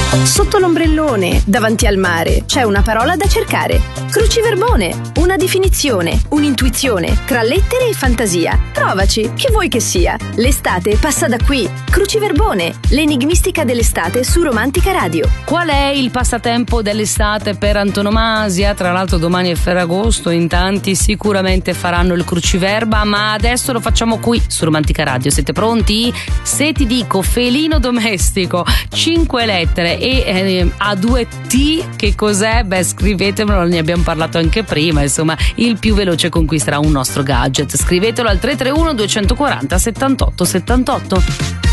Sotto l'ombrellone, davanti al mare, c'è una parola da cercare. Cruciverbone, una definizione, un'intuizione, tra lettere e fantasia. Provaci, che vuoi che sia. L'estate passa da qui. Cruciverbone, l'enigmistica dell'estate su Romantica Radio. Qual è il passatempo dell'estate per antonomasia? Tra l'altro domani è Ferragosto, in tanti sicuramente faranno il cruciverba, ma adesso lo facciamo qui su Romantica Radio. Siete pronti? Se ti dico felino domestico, 5 lettere e A2T, che cos'è? Beh, scrivetemelo, ne abbiamo parlato anche prima, insomma, il più veloce conquisterà un nostro gadget. Scrivetelo al 331 240 78 78.